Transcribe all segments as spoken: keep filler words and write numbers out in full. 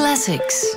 Classics.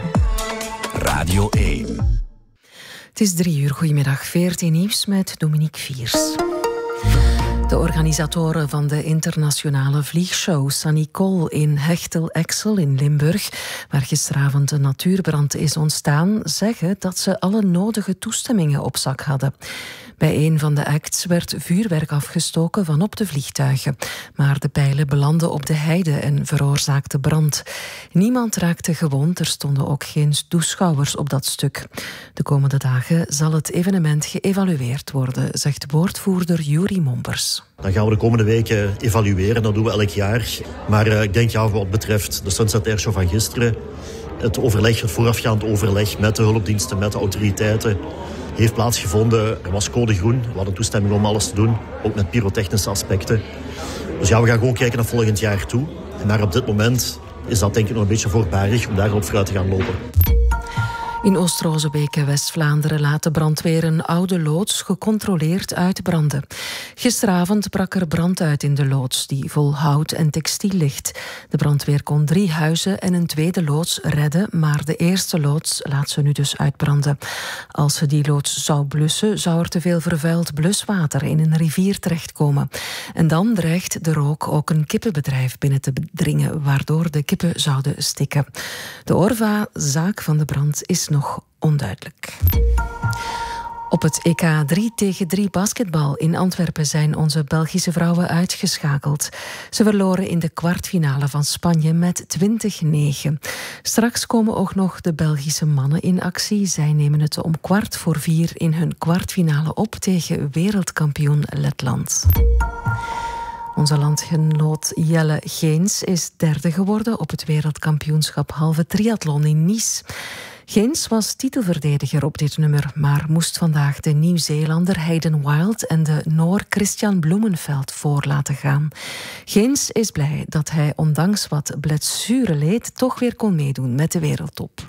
Radio één. Het is drie uur. Goedemiddag. V R T Nieuws met Dominique Viers. De organisatoren van de internationale vliegshow Sanicol in Hechtel-Exel in Limburg, waar gisteravond een natuurbrand is ontstaan, zeggen dat ze alle nodige toestemmingen op zak hadden. Bij een van de acts werd vuurwerk afgestoken van op de vliegtuigen. Maar de pijlen belanden op de heide en veroorzaakten brand. Niemand raakte gewond, er stonden ook geen toeschouwers op dat stuk. De komende dagen zal het evenement geëvalueerd worden, zegt woordvoerder Juri Mombers. Dan gaan we de komende weken evalueren, dat doen we elk jaar. Maar uh, ik denk, ja, wat betreft de Sunset Airshow van gisteren, het overleg, het voorafgaand overleg met de hulpdiensten, met de autoriteiten, heeft plaatsgevonden. Er was code groen, we hadden toestemming om alles te doen, ook met pyrotechnische aspecten. Dus ja, we gaan gewoon kijken naar volgend jaar toe. Maar op dit moment is dat denk ik nog een beetje voorbarig om daarop vooruit te gaan lopen. In Oost-Rozebeek en West-Vlaanderen laat de brandweer een oude loods gecontroleerd uitbranden. Gisteravond brak er brand uit in de loods, die vol hout en textiel ligt. De brandweer kon drie huizen en een tweede loods redden, maar de eerste loods laat ze nu dus uitbranden. Als ze die loods zou blussen, zou er te veel vervuild bluswater in een rivier terechtkomen. En dan dreigt de rook ook een kippenbedrijf binnen te dringen, waardoor de kippen zouden stikken. De oorzaak van de brand is nog onduidelijk. Op het E K drie tegen drie basketbal in Antwerpen zijn onze Belgische vrouwen uitgeschakeld. Ze verloren in de kwartfinale van Spanje met twintig negen. Straks komen ook nog de Belgische mannen in actie. Zij nemen het om kwart voor vier in hun kwartfinale op tegen wereldkampioen Letland. Onze landgenoot Jelle Geens is derde geworden op het wereldkampioenschap halve triathlon in Nice. Geens was titelverdediger op dit nummer, maar moest vandaag de Nieuw-Zeelander Hayden Wild en de Noor Christian Bloemenveld voor laten gaan. Geens is blij dat hij ondanks wat blessureleed toch weer kon meedoen met de wereldtop.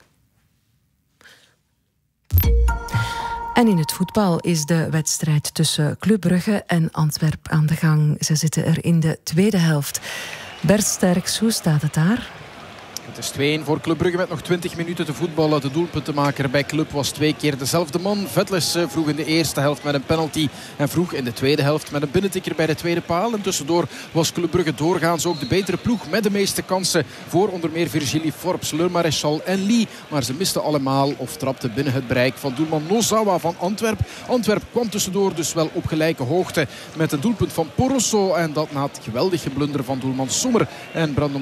En in het voetbal is de wedstrijd tussen Club Brugge en Antwerpen aan de gang. Ze zitten er in de tweede helft. Bert Sterks, hoe staat het daar? Het is twee-een voor Club Brugge met nog twintig minuten te voetballen. De doelpuntenmaker bij Club was twee keer dezelfde man. Vetles vroeg in de eerste helft met een penalty en vroeg in de tweede helft met een binnentikker bij de tweede paal. En tussendoor was Club Brugge doorgaans ook de betere ploeg met de meeste kansen voor onder meer Virgilie Forbes, Le Maréchal en Lee. Maar ze misten allemaal of trapten binnen het bereik van doelman Nozawa van Antwerp. Antwerp kwam tussendoor dus wel op gelijke hoogte met een doelpunt van Porosso. En dat na het geweldige blunder van doelman Sommer en Brandon